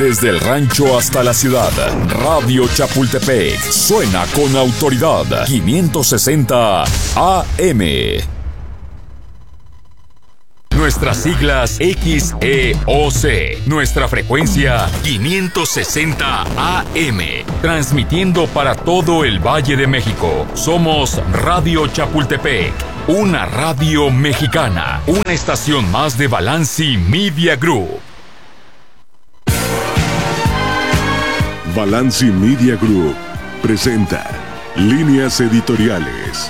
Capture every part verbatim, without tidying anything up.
Desde el rancho hasta la ciudad, Radio Chapultepec suena con autoridad. quinientos sesenta A M. Nuestras siglas X E O C. Nuestra frecuencia quinientos sesenta A M. Transmitiendo para todo el Valle de México. Somos Radio Chapultepec, una radio mexicana. Una estación más de Balanci Media Group. Balanci Media Group presenta Líneas Editoriales.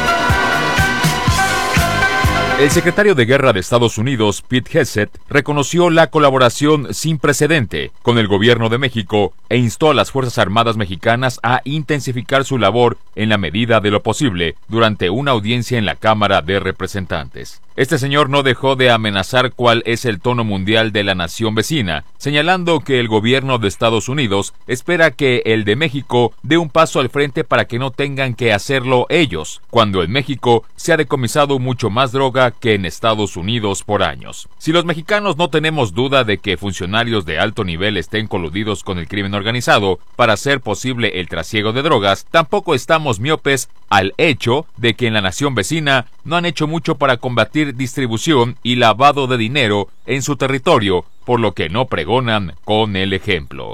El secretario de Guerra de Estados Unidos, Pete Hegseth, reconoció la colaboración sin precedente con el gobierno de México e instó a las Fuerzas Armadas mexicanas a intensificar su labor en la medida de lo posible durante una audiencia en la Cámara de Representantes. Este señor no dejó de amenazar cuál es el tono mundial de la nación vecina, señalando que el gobierno de Estados Unidos espera que el de México dé un paso al frente para que no tengan que hacerlo ellos, cuando en México se ha decomisado mucho más droga que en Estados Unidos por años. Si los mexicanos no tenemos duda de que funcionarios de alto nivel estén coludidos con el crimen organizado para hacer posible el trasiego de drogas, tampoco estamos miopes al hecho de que en la nación vecina no han hecho mucho para combatir distribución y lavado de dinero en su territorio, por lo que no pregonan con el ejemplo.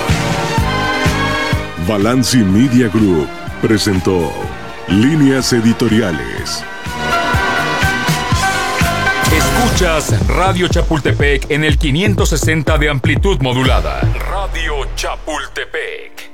Balanci Media Group presentó Líneas Editoriales. Escuchas Radio Chapultepec en el quinientos sesenta de amplitud modulada. Radio Chapultepec.